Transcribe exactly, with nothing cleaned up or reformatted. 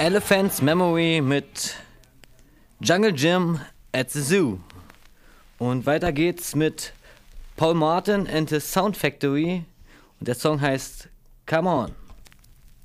Elephant's Memory mit Jungle Jim at the Zoo. Und weiter geht's mit Paul Martin and the Sound Factory und der Song heißt Come On.